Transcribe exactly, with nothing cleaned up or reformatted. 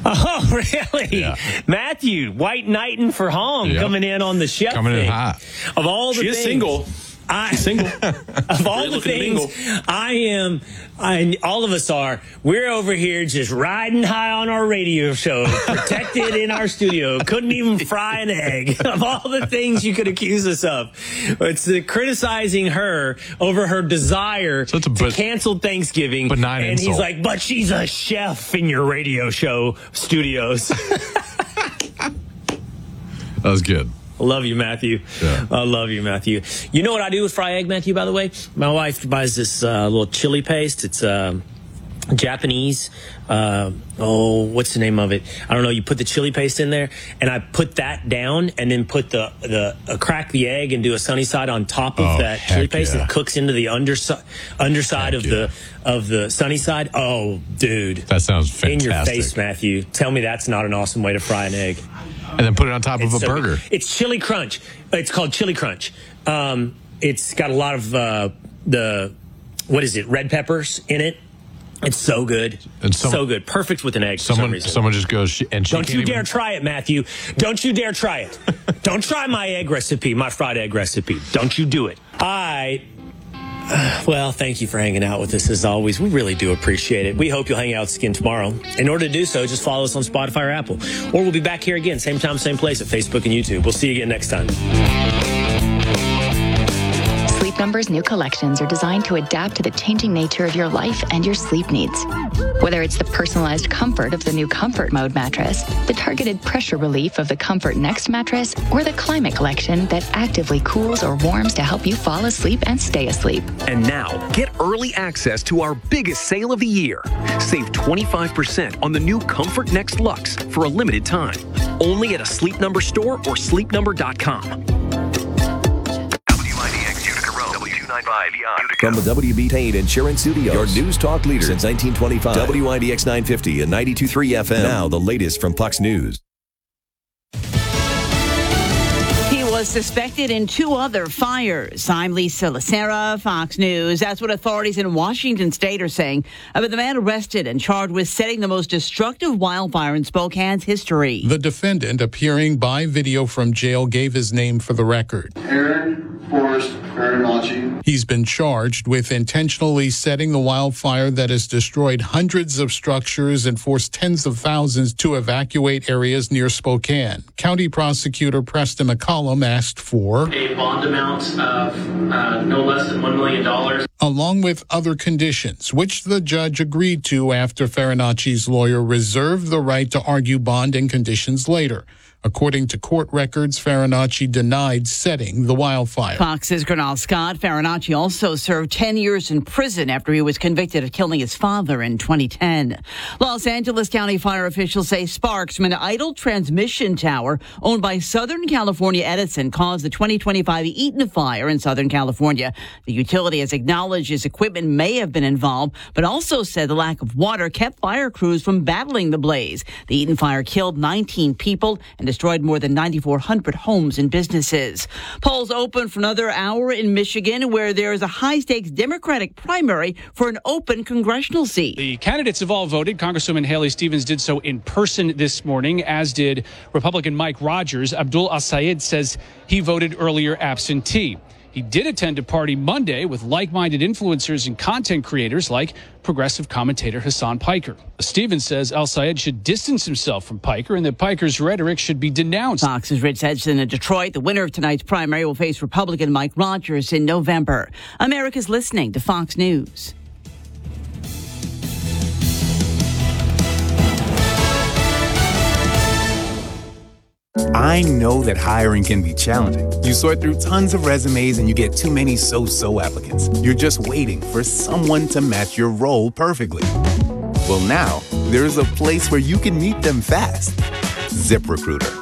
Oh, really? Yeah. Matthew, white knighting for Hong Yep. coming in on the chef Coming thing. in hot. Of all the She is things, single. I, Single. Of all Really the looking things, mingle. I am, I, all of us are, we're over here just riding high on our radio show, protected in our studio, couldn't even fry an egg. Of all the things you could accuse us of, it's uh, criticizing her over her desire So it's a to but- cancel Thanksgiving. benign and insult. he's like, but she's a chef in your radio show studios. That was good. I love you, Matthew. Yeah. I love you, Matthew. You know what I do with fry egg, Matthew, by the way? My wife buys this uh, little chili paste. It's uh, Japanese. Uh, oh, what's the name of it? I don't know. You put the chili paste in there, and I put that down and then put the, the uh, crack the egg and do a sunny side on top of Oh, that chili heck paste. yeah. It cooks into the underside underside Heck of yeah. the of the sunny side. Oh, dude. That sounds fantastic. In your face, Matthew. Tell me that's not an awesome way to fry an egg. And then put it on top of It's a so burger. good. It's Chili Crunch. It's called Chili Crunch. Um, it's got a lot of uh, the, what is it, red peppers in it. It's so good. And some- so good. Perfect with an egg for some Someone, reason. someone just goes, she, and she Don't can't you dare even- try it, Matthew. Don't you dare try it. Don't try my egg recipe, my fried egg recipe. Don't you do it. I... Uh, well, thank you for hanging out with us as always. We really do appreciate it. We hope you'll hang out with Skin tomorrow. In order to do so, just follow us on Spotify or Apple. Or we'll be back here again, same time, same place at Facebook and YouTube. We'll see you again next time. Sleep Number's new collections are designed to adapt to the changing nature of your life and your sleep needs. Whether it's the personalized comfort of the new Comfort Mode mattress, the targeted pressure relief of the Comfort Next mattress, or the Climate Collection that actively cools or warms to help you fall asleep and stay asleep. And now, get early access to our biggest sale of the year. Save twenty-five percent on the new Comfort Next Luxe for a limited time. Only at a Sleep Number store or sleep number dot com. W I D X Utica Road, W two ninety-five Utica. From the W B Tain Insurance Studios, your news talk leader since nineteen twenty-five. W I D X nine fifty and ninety-two point three F M. Now the latest from Fox News. He was suspected in two other fires. I'm Lisa Lacera, Fox News. That's what authorities in Washington state are saying about the man arrested and charged with setting the most destructive wildfire in Spokane's history. The defendant, appearing by video from jail, gave his name for the record. Aaron Forrest Farinacci. He's been charged with intentionally setting the wildfire that has destroyed hundreds of structures and forced tens of thousands to evacuate areas near Spokane. County Prosecutor Preston McCollum asked for a bond amount of uh, no less than one million dollars. Along with other conditions, which the judge agreed to after Farinacci's lawyer reserved the right to argue bond and conditions later. According to court records, Farinacci denied setting the wildfire. Fox's Gernal Scott. Farinacci also served ten years in prison after he was convicted of killing his father in twenty ten. Los Angeles County fire officials say sparks from an idle transmission tower owned by Southern California Edison caused the twenty twenty-five Eaton fire in Southern California. The utility has acknowledged his equipment may have been involved, but also said the lack of water kept fire crews from battling the blaze. The Eaton fire killed nineteen people and destroyed more than nine thousand four hundred homes and businesses. Polls open for another hour in Michigan, where there is a high-stakes Democratic primary for an open congressional seat. The candidates have all voted. Congresswoman Haley Stevens did so in person this morning, as did Republican Mike Rogers. Abdul Al-Sayed says he voted earlier absentee. He did attend a party Monday with like-minded influencers and content creators like progressive commentator Hassan Piker. Stevens says Al-Sayed should distance himself from Piker and that Piker's rhetoric should be denounced. Fox's Rich Edson in Detroit. The winner of tonight's primary will face Republican Mike Rogers in November. America's listening to Fox News. I know that hiring can be challenging. You sort through tons of resumes and you get too many so-so applicants. You're just waiting for someone to match your role perfectly. Well, now, there's a place where you can meet them fast. ZipRecruiter.